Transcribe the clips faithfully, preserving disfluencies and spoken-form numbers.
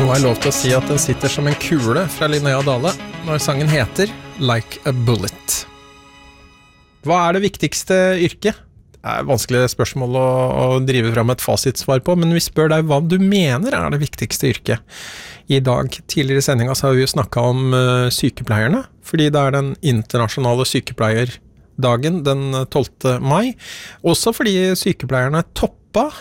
Nå er lov til å si at den sitter som en kule fra Linnea Dale når sangen heter Like a Bullet. Hva er det viktigste yrket? Det er et vanskelig spørsmål å, å drive fram et fasitsvar på, men vi spør deg hva du mener er det viktigste yrket. I dag, tidligere i sendingen, så har vi jo snakket om uh, sykepleierne, fordi det er den internasjonale sykepleierdagen den tolvte mai, også fordi sykepleierne topper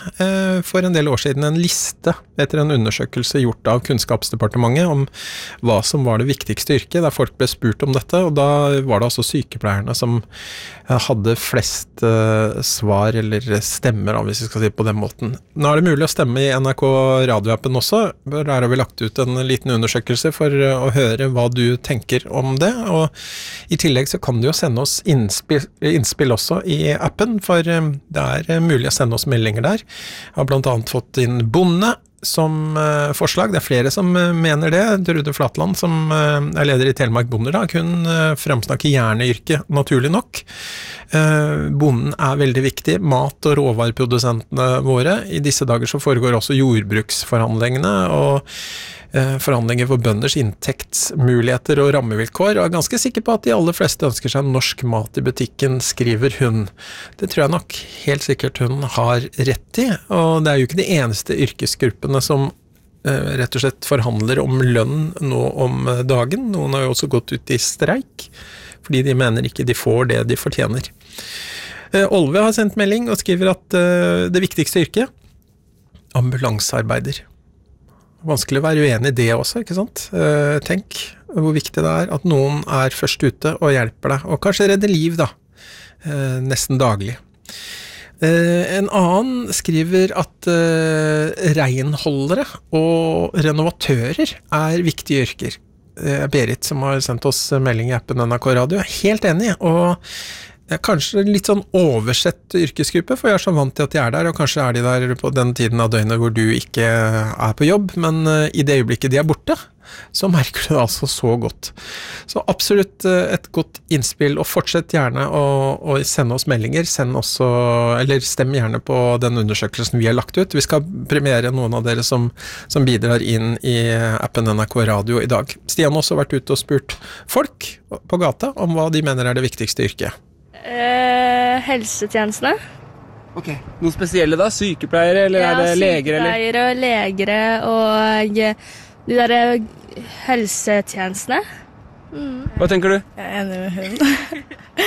for en del år siden en liste etter en undersøkelse gjort av Kunnskapsdepartementet om hva som var det viktigste yrket, der folk ble spurt om dette, og da var det altså sykepleierne som hadde flest uh, svar eller stemmer, hvis vi skal si på den måten. Nå er det mulig å stemme i N R K radioappen også, der har vi lagt ut en liten undersøkelse for uh, å høre hva du tenker om det, og i tillegg så kan du jo sende oss innspill, innspill også i appen, for uh, det er uh, mulig å sende oss meldinger der. Jeg har blant annet fått inn bonde som uh, forslag. Det er flere som uh, mener det. Trude Flatland, som uh, er leder i Telemark Bondelag, hun uh, fremsnakker hjerneyrket, naturlig nok. Uh, bonden er veldig viktig. Mat- og råvareprodusentene våre. I disse dager så foregår også jordbruksforhandlingene, og uh, forhandlinger for bønders inntektsmuligheter og rammevilkår, og er ganske sikker på at de aller fleste ønsker seg norsk mat i butikken, skriver hun. Det tror jeg nok helt sikkert hun har rett i, og det er jo ikke de eneste yrkesgruppene som uh, rett og slett forhandler om lønn nå om dagen. Noen har jo også gått ut i streik, fordi de mener ikke de får det de fortjener. Uh, Olve har sendt melding og skriver at uh, det viktigste yrket, ambulansearbeider. Vanskelig å være uenig i det også, ikke sant? Uh, tenk hvor viktig det er at noen er først ute og hjelper deg, og kanskje redder liv da, uh, nesten daglig. Uh, en annen skriver at uh, renholdere og renovatører er viktige yrker. Uh, Berit som har sendt oss melding i appen N R K Radio, er helt enig, og det er kanskje litt sånn oversett yrkesgruppe, for jeg er så vant til at de er der, og kanskje er de der på den tiden av døgnet hvor du ikke er på jobb, men uh, i det øyeblikket de er borte, så merker du det altså så godt. Så absolutt uh, et godt innspill, og fortsett gjerne å, å sende oss meldinger, send også, eller stem gjerne på den undersøkelsen vi har lagt ut. Vi skal premiere noen av dere som, som bidrar inn i appen N R K Radio i dag. Stian har også vært ute og spurt folk på gata om hva de mener er det viktigste yrket. Eh, helsetjenestene. Ok, noen spesielle da? Sykepleiere, eller ja, er det leger? Eller? Sykepleiere og legere og de der helsetjenestene. Mm. Hva tenker du? Jeg er enig med hun.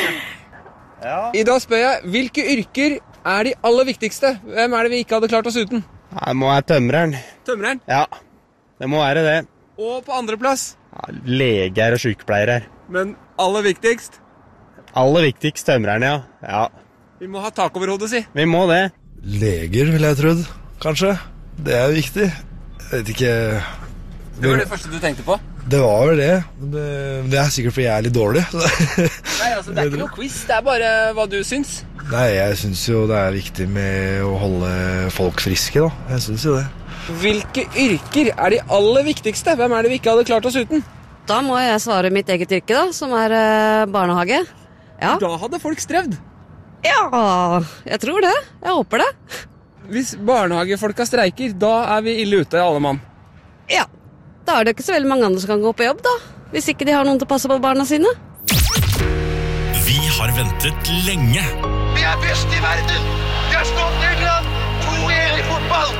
ja. I dag spør jeg, hvilke yrker er de aller viktigste? Hvem er det vi ikke hadde klart oss uten? Det må være tømreren. Tømreren? Ja, det må være det. Og på andre plass? Ja, leger og sykepleiere. Men aller viktigst? Aller viktigst tømreren, ja. ja. Vi må ha tak over hodet, si. Vi må det. Leger, vil jeg trodd, kanskje. Det er viktig. Jeg vet ikke... Det var det første du tenkte på? Det var vel det. Det, det er sikkert fordi jeg er litt dårlig. Nei, altså, det er ikke noe quiz, det er bare hva du syns. Nei, jeg syns jo det er viktig med å holde folk friske, da. Jeg syns jo det. Hvilke yrker er de aller viktigste? Hvem er det vi ikke hadde klart oss uten? Da må jeg svare mitt eget yrke, da, som er uh, barnehage. Ja. Da hadde folk strevd. Ja, jeg tror det. Jeg håper det. Hvis barnehagefolka streiker, da er vi ille ute, alle mann. Ja, da er det ikke så veldig mange andre som kan gå på jobb, da. Hvis ikke de har noen til å passe på barna sine. Vi har ventet lenge. Vi er best i verden. Vi har slått Nederland to en i fotball.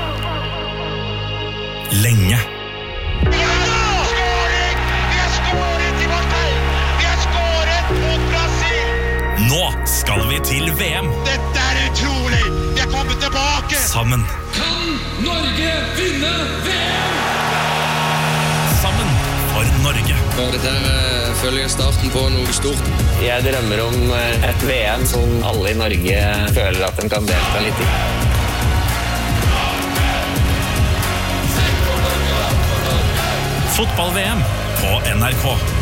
Lenge. Ja, skåring! Vi har skåret i Marseille. Vi har skåret mot Brasil. Nå skal vi til V M. Dette er utrolig. Vi er kommet tilbake. Sammen. Kan Norge vinne V M? Sammen for Norge. Og dette er, føler jeg starten på noe stort. Jeg drømmer om et V M som alle i Norge føler at de kan delta litt i. Fotball-V M på N R K.